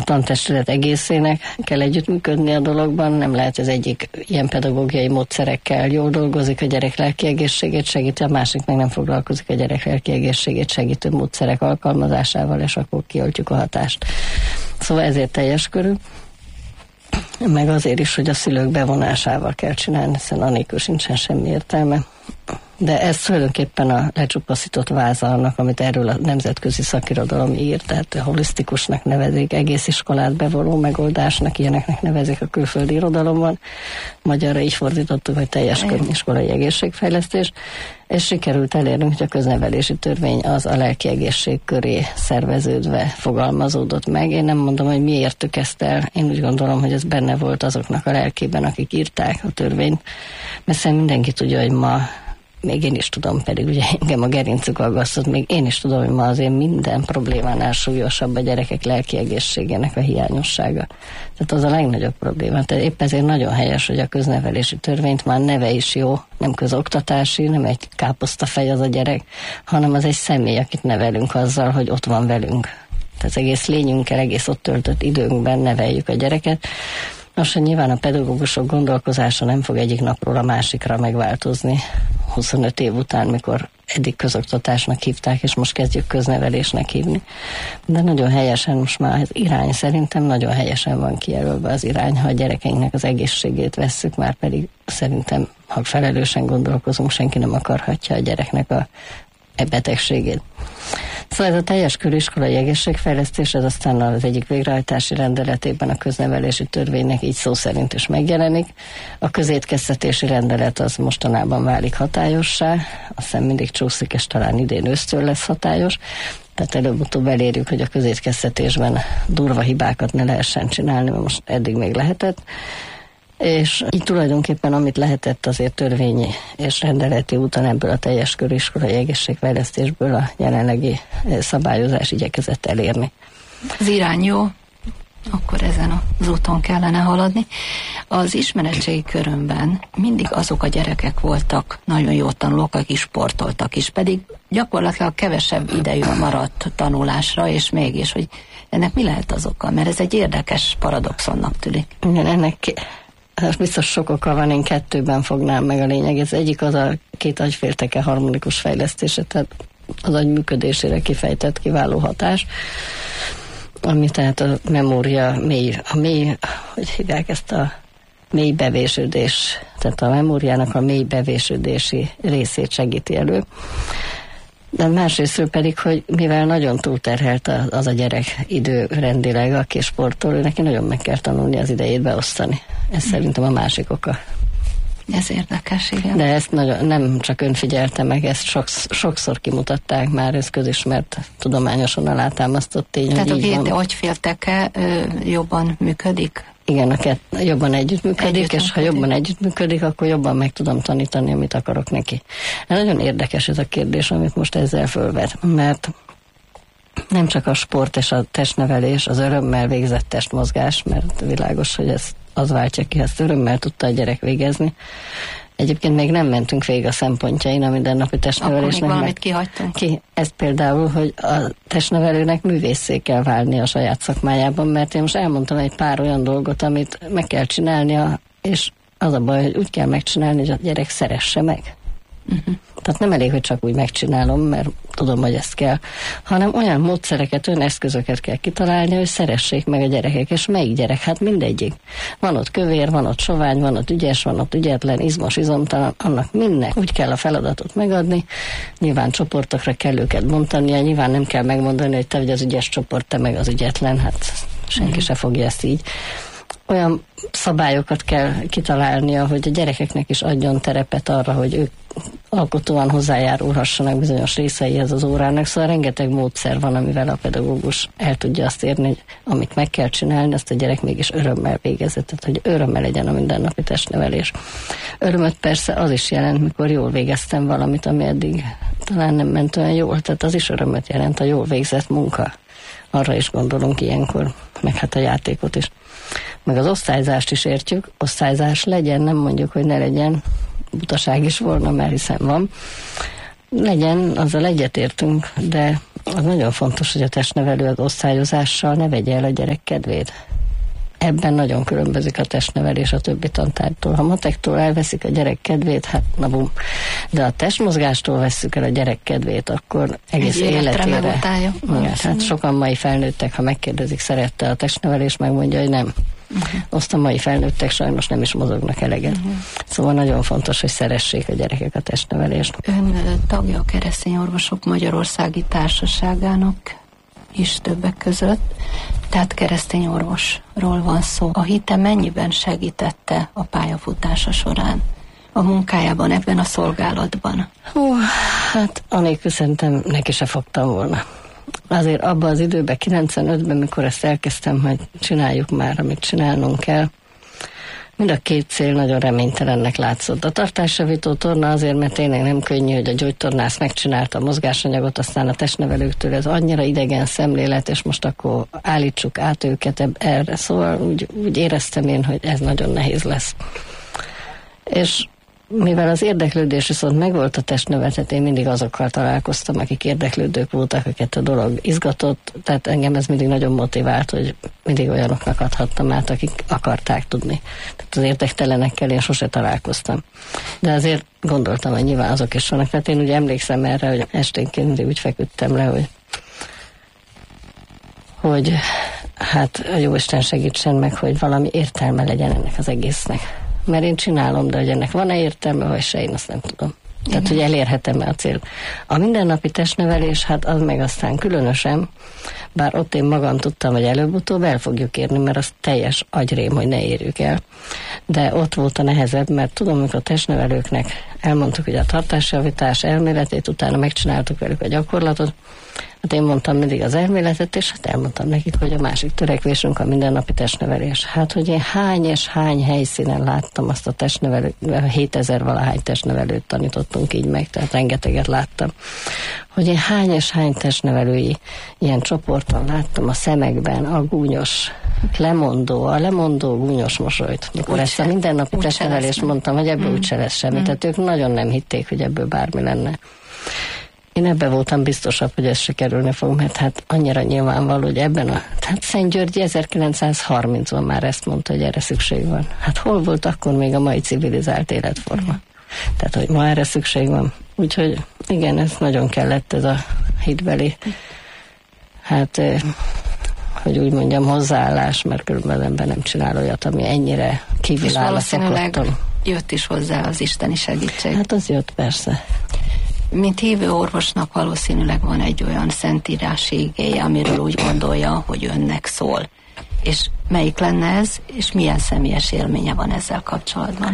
a tantestület egészének kell együttműködni a dologban, nem lehet az egyik ilyen pedagógiai módszerekkel jól dolgozik, a gyerek lelki egészségét segíti, a másik meg nem foglalkozik a gyerek lelki egészségét segítő módszerek alkalmazásával, és akkor kioltjuk a hatást. Szóval ezért teljes körül, meg azért is, hogy a szülők bevonásával kell csinálni, hiszen anélkül sincsen semmi értelme. De ez tulajdonképpen a lecsupaszított váza annak, amit erről a nemzetközi szakirodalom ír, tehát holisztikusnak nevezik, egész iskolát bevonó megoldásnak, ilyeneknek nevezik a külföldi irodalomban. Magyarra így fordítottuk, hogy teljes iskolai egészségfejlesztés, és sikerült elérnünk, hogy a köznevelési törvény az a lelki egészség köré szerveződve fogalmazódott meg. Én nem mondom, hogy mi értük ezt el, én úgy gondolom, hogy ez benne volt azoknak a lelkében, akik írták a törvényt, mert szerintem mindenki tudja, hogy ma még én is tudom, pedig ugye engem a gerincük aggasztott, még én is tudom, hogy ma azért minden problémánál súlyosabb a gyerekek lelki egészségének a hiányossága. Tehát az a legnagyobb probléma. Tehát épp ezért nagyon helyes, hogy a köznevelési törvényt már neve is jó, nem közoktatási, nem egy káposztafej az a gyerek, hanem az egy személy, akit nevelünk azzal, hogy ott van velünk. Tehát egész lényünkkel, egész ott töltött időnkben neveljük a gyereket. Nos, nyilván a pedagógusok gondolkozása nem fog egyik napról a másikra megváltozni 25 év után, mikor eddig közoktatásnak hívták, és most kezdjük köznevelésnek hívni. De nagyon helyesen most már az irány szerintem nagyon helyesen van kijelölve az irány, ha a gyerekeinknek az egészségét vesszük, már pedig szerintem, ha felelősen gondolkozunk, senki nem akarhatja a gyereknek a betegségét. Szóval ez a teljes körű iskolai egészségfejlesztés, ez aztán az egyik végrehajtási rendeletében a köznevelési törvénynek így szó szerint is megjelenik. A közétkeztetési rendelet az mostanában válik hatályossá, aztán mindig csúszik, és talán idén ősztől lesz hatályos. Tehát előbb-utóbb elérjük, hogy a közétkeztetésben durva hibákat ne lehessen csinálni, mert most eddig még lehetett. És így tulajdonképpen amit lehetett azért törvényi és rendeleti úton ebből a teljes körű iskolai egészségfejlesztésből a jelenlegi szabályozás igyekezett elérni. Az irány jó, akkor ezen az úton kellene haladni. Az ismeretségi körömben mindig azok a gyerekek voltak nagyon jó tanulók, akik sportoltak is, pedig gyakorlatilag kevesebb idejük maradt tanulásra, és mégis, hogy ennek mi lehet az oka? Mert ez egy érdekes paradoxonnak tűnik. Igen, ennek biztos sok oka van, én kettőben fognám meg a lényeg. Ez egyik az a két agyfélteke harmonikus fejlesztése, tehát az agy működésére kifejtett kiváló hatás, ami tehát a memória mély, hogy hívják ezt a mély bevésődés, tehát a memóriának a mély bevésődési részét segíti elő. De másrésztről pedig, hogy mivel nagyon túlterhelt az a gyerek időrendileg, aki sportol, neki nagyon meg kell tanulni az idejét beosztani. Ez szerintem a másik oka. Ez érdekes, igen. De ezt nem csak ön figyelte meg, ezt sokszor kimutatták már, ez közismert, tudományosan alátámasztott tény. Tehát a két agyfélteke jobban működik? Igen, jobban együttműködik, és ha jobban együttműködik, akkor jobban meg tudom tanítani, amit akarok neki. Nagyon érdekes ez a kérdés, amit most ezzel fölvet, mert nem csak a sport és a testnevelés, az örömmel végzett testmozgás, mert világos, hogy ez az váltja ki, ezt örömmel tudta a gyerek végezni. Egyébként még nem mentünk végig a szempontjain a mindennapi testnevelésnek. Akkor még valamit kihagytunk. Ez például, hogy a testnevelőnek művészé kell válni a saját szakmájában, mert én most elmondtam egy pár olyan dolgot, amit meg kell csinálnia, és az a baj, hogy úgy kell megcsinálni, hogy a gyerek szeresse meg. Uh-huh. Tehát nem elég, hogy csak úgy megcsinálom, mert tudom, hogy ezt kell, hanem olyan módszereket, olyan eszközöket kell kitalálni, hogy szeressék meg a gyerekek. És melyik gyerek? Hát mindegyik. Van ott kövér, van ott sovány, van ott ügyes, van ott ügyetlen, izmos, izomtalan, annak mindnek úgy kell a feladatot megadni. Nyilván csoportokra kell őket bontania, nyilván nem kell megmondani, hogy te vagy az ügyes csoport, te meg az ügyetlen, hát senki se fogja ezt így. Olyan szabályokat kell kitalálnia, hogy a gyerekeknek is adjon terepet arra, hogy ők alkotóan hozzájárulhassanak bizonyos részeihez az órának, szóval rengeteg módszer van, amivel a pedagógus el tudja azt érni, hogy amit meg kell csinálni, azt a gyerek mégis örömmel végezze, tehát hogy örömmel legyen a mindennapi testnevelés. Örömöt persze az is jelent, mikor jól végeztem valamit, ami eddig talán nem ment olyan jól, tehát az is örömöt jelent, a jól végzett munka. Arra is gondolunk ilyenkor, meg hát a játékot is. Meg az osztályzást is értjük, osztályzás legyen, nem mondjuk, hogy ne legyen, butaság is volna, mert hiszen van. Legyen, azzal egyetértünk, de az nagyon fontos, hogy a testnevelő az osztályozással ne vegye el a gyerek kedvét. Ebben nagyon különbözik a testnevelés a többi tantárgytól. Ha matektól elveszik a gyerek kedvét, hát na bum. De a testmozgástól vesszük el a gyerek kedvét, akkor egész életére. Igen, hát sokan mai felnőttek, ha megkérdezik, szerette a testnevelés, megmondja, hogy nem. Azt a mai felnőttek sajnos nem is mozognak eleget. Szóval nagyon fontos, hogy szeressék a gyerekek a testnevelést. Ön tagja a Keresztény Orvosok Magyarországi Társaságának is többek között, tehát keresztény orvosról van szó. A hite mennyiben segítette a pályafutása során a munkájában, ebben a szolgálatban? Hát anélkül szerintem neki se fogtam volna. Azért abban az időben, 95-ben, mikor ezt elkezdtem, hogy csináljuk már, amit csinálnunk kell, mind a két cél nagyon reménytelennek látszott. A tartásjavító torna azért, mert tényleg nem könnyű, hogy a gyógytornász megcsinálta a mozgásanyagot, aztán a testnevelőktől ez annyira idegen szemlélet, és most akkor állítsuk át őket erre. Szóval úgy éreztem én, hogy ez nagyon nehéz lesz. És mivel az érdeklődés viszont megvolt a testnevelet, én mindig azokkal találkoztam, akik érdeklődők voltak, akiket a dolog izgatott, tehát engem ez mindig nagyon motivált, hogy mindig olyanoknak adhattam át, akik akarták tudni. Tehát az érdektelenekkel én sose találkoztam. De azért gondoltam, hogy nyilván azok is vannak. Tehát én ugye emlékszem erre, hogy esténként mindig úgy feküdtem le, hogy hát a Jóisten segítsen meg, hogy valami értelme legyen ennek az egésznek. Mert én csinálom, de hogy ennek van-e értelme, vagy se, én azt nem tudom. Tehát, hogy elérhetem-e a cél. A mindennapi testnevelés, hát az meg aztán különösen, bár ott én magam tudtam, hogy előbb-utóbb el fogjuk érni, mert az teljes agyrém, hogy ne érjük el. De ott volt a nehezebb, mert tudom, amikor a testnevelőknek elmondtuk, hogy a tartásjavítás elméletét, utána megcsináltuk velük a gyakorlatot, hát én mondtam mindig az elméletet, és hát elmondtam nekik, hogy a másik törekvésünk a mindennapi testnevelés. Hát, hogy én hány és hány helyszínen láttam azt a testnevelőt, 7000-valahány testnevelőt tanítottunk így meg, tehát rengeteget láttam. Hogy én hány és hány testnevelői ilyen csoporton láttam a szemekben a gúnyos, a lemondó gúnyos mosolyt. Mikor ezt a mindennapi testnevelést mondtam, hogy ebből úgyse lesz semmi. Tehát ők nagyon nem hitték, hogy ebből bármi lenne. Én ebben voltam biztosabb, hogy ez se kerülni fog, mert hát annyira nyilvánvaló, hogy tehát Szent Györgyi 1930-ban már ezt mondta, hogy erre szükség van. Hát hol volt akkor még a mai civilizált életforma? Tehát, hogy ma erre szükség van. Úgyhogy igen, ez nagyon kellett, ez a hitbeli, hát, hogy úgy mondjam, hozzáállás, mert körülbelül az ember nem csinál olyat, ami ennyire kívül áll a szokottan. Jött is hozzá az isteni segítség. Hát az jött, persze. Mint hívő orvosnak valószínűleg van egy olyan szentírási igéje, amiről úgy gondolja, hogy önnek szól. És melyik lenne ez, és milyen személyes élménye van ezzel kapcsolatban?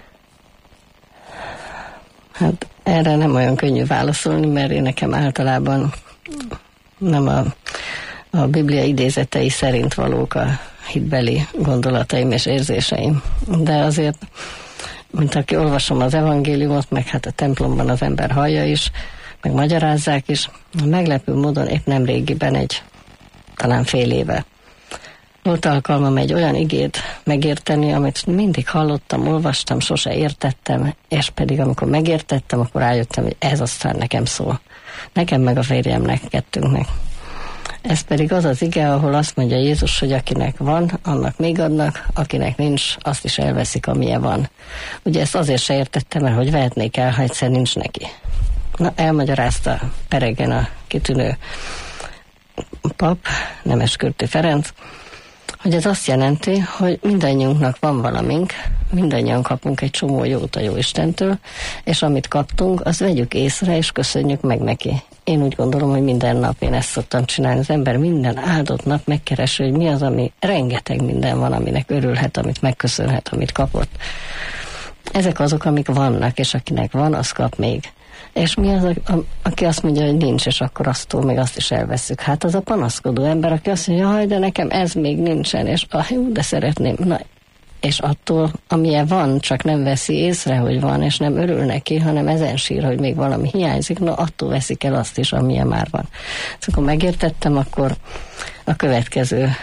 Hát erre nem olyan könnyű válaszolni, mert én nekem általában nem a Biblia idézetei szerint valók a hitbeli gondolataim és érzéseim. De azért, mint aki olvasom az evangéliumot, meg hát a templomban az ember hallja is, meg magyarázzák is, meglepő módon épp nem régiben talán fél éve volt alkalmam egy olyan igét megérteni, amit mindig hallottam, olvastam, sose értettem, és pedig amikor megértettem, akkor rájöttem, hogy ez aztán nekem szól. Nekem meg a férjemnek, kettőnknek. Ez pedig az az ige, ahol azt mondja Jézus, hogy akinek van, annak még adnak, akinek nincs, azt is elveszik, amilyen van. Ugye ezt azért se értettem, mert hogy vehetnék el, ha egyszer nincs neki. Na, elmagyarázta Peregen a kitűnő pap, Nemeskürti Ferenc, hogy ez azt jelenti, hogy mindannyiunknak van valamink, mindannyian kapunk egy csomó jót a Jóistentől, és amit kaptunk, azt vegyük észre, és köszönjük meg neki. Én úgy gondolom, hogy minden nap én ezt szoktam csinálni. Az ember minden áldott nap megkeresi, hogy mi az, ami rengeteg minden van, aminek örülhet, amit megköszönhet, amit kapott. Ezek azok, amik vannak, és akinek van, az kap még. És mi az, aki azt mondja, hogy nincs, és akkor aztól még azt is elveszük. Hát az a panaszkodó ember, aki azt mondja, jaj, de nekem ez még nincsen, és jó, de szeretném. Na, és attól, amilyen van, csak nem veszi észre, hogy van, és nem örül neki, hanem ezen sír, hogy még valami hiányzik, na attól veszik el azt is, amilyen már van. Szóval megértettem, akkor a következő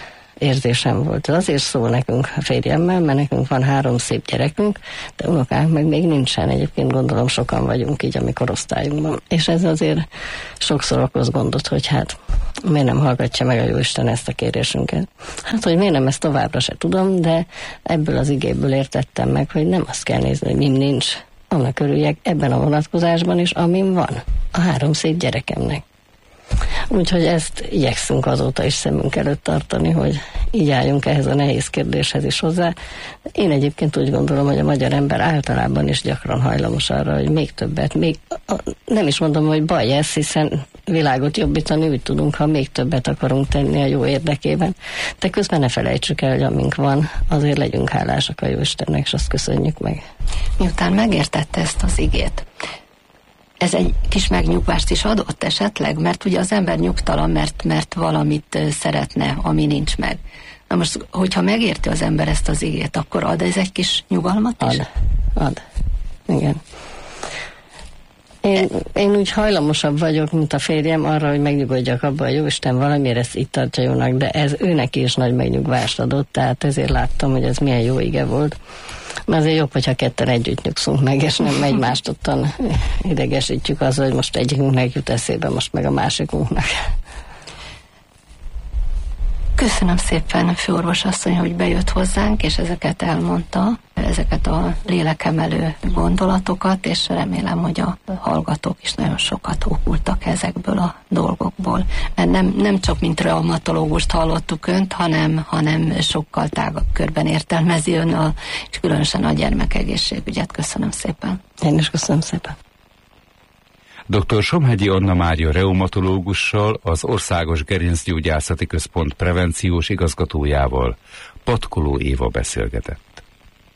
érzésem volt. Azért szól nekünk a férjemmel, mert nekünk van 3 szép gyerekünk, de unokánk meg még nincsen. Egyébként gondolom sokan vagyunk így a mi korosztályunkban. És ez azért sokszor okoz gondot, hogy hát miért nem hallgatja meg a Jóisten ezt a kérésünket. Hát, hogy miért nem, ezt továbbra se tudom, de ebből az igéből értettem meg, hogy nem azt kell nézni, hogy mim nincs. Annak örüljek ebben a vonatkozásban is, amim van. A 3 szép gyerekemnek. Úgyhogy ezt igyekszünk azóta is szemünk előtt tartani, hogy így álljunk ehhez a nehéz kérdéshez is hozzá. Én egyébként úgy gondolom, hogy a magyar ember általában is gyakran hajlamos arra, hogy még többet, nem is mondom, hogy baj ez, hiszen világot jobbítani úgy tudunk, ha még többet akarunk tenni a jó érdekében. De közben ne felejtsük el, hogy amink van, azért legyünk hálásak a Jóistennek, és azt köszönjük meg. Miután megértette ezt az igét, ez egy kis megnyugvást is adott esetleg? Mert ugye az ember nyugtalan, mert valamit szeretne, ami nincs meg. Na most, hogyha megérti az ember ezt az igét, akkor ad ez egy kis nyugalmat is? Ad. Igen. Én úgy hajlamosabb vagyok, mint a férjem arra, hogy megnyugodjak abban, hogy Jóisten valamiért ezt itt tartja jónak, de ez őnek is nagy megnyugvást adott, tehát ezért láttam, hogy ez milyen jó ige volt. Mert azért jobb, hogyha ketten együtt nyugszunk meg, és nem egymást ottan idegesítjük azzal, hogy most egyikünknek jut eszébe, most meg a másikunknak. Köszönöm szépen, főorvos asszony, hogy bejött hozzánk, és ezeket elmondta, ezeket a lélekemelő gondolatokat, és remélem, hogy a hallgatók is nagyon sokat okultak ezekből a dolgokból. Mert nem csak mint reumatológust hallottuk önt, hanem sokkal tágabb körben értelmezi ön, és különösen a gyermekegészségügyet. Köszönöm szépen. Én is köszönöm szépen. Dr. Somhegyi Anna Mária reumatológussal, az Országos Gerincgyógyászati Központ prevenciós igazgatójával, Patkoló Éva beszélgetett.